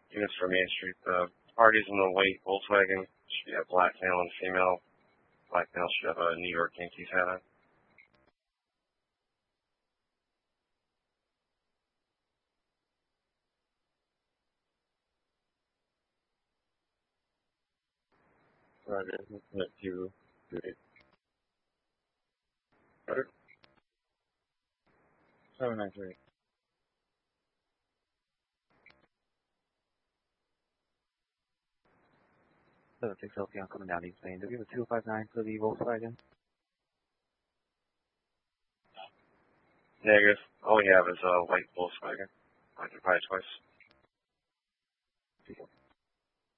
units for Main Street. The party's in the white Volkswagen. Should be a black male and female. Black male should have a New York Yankees hat on. Roger. Looking at you. Good. Roger. 793. So 6 LPN coming down East Main. Do we have a 259 for the Volkswagen? Negative. All we have is a white Volkswagen. Occupied twice.